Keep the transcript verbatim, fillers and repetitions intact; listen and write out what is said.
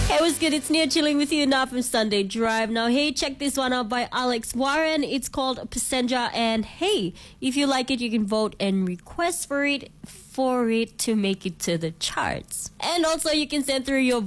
Hey, what's good? It's Nia chilling with you now from Sunday Drive. Now, hey, check this one out by Alex Warren. It's called Passenger. And hey, if you like it, you can vote and request for it for it to make it to the charts. And also, you can send through your